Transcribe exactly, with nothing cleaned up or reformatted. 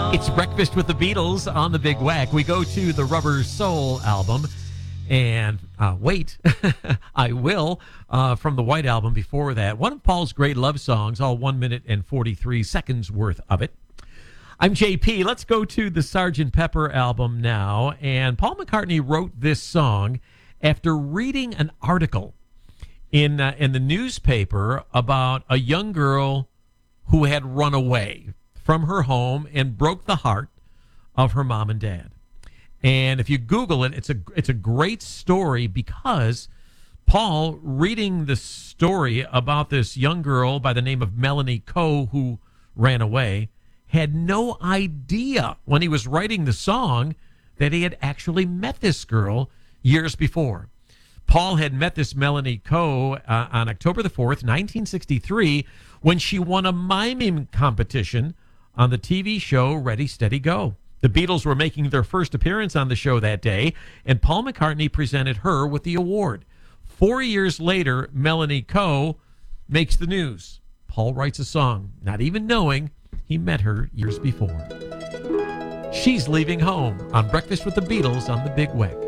It's Breakfast with the Beatles on the Big Wack. We go to the Rubber Soul album. And uh, wait, I will, uh, from the White Album before that. One of Paul's great love songs, all one minute and forty-three seconds worth of it. I'm J P. Let's go to the Sergeant Pepper album now. And Paul McCartney wrote this song after reading an article in, uh, in the newspaper about a young girl who had run away from her home and broke the heart of her mom and dad. And if you Google it, it's a it's a great story because Paul, reading the story about this young girl by the name of Melanie Coe who ran away, had no idea when he was writing the song that he had actually met this girl years before. Paul had met this Melanie Coe uh, on October the fourth, nineteen sixty-three, when she won a miming competition on the T V show Ready, Steady, Go. The Beatles were making their first appearance on the show that day, and Paul McCartney presented her with the award. Four years later, Melanie Coe makes the news. Paul writes a song, not even knowing he met her years before. She's Leaving Home on Breakfast with the Beatles on the Big Wack.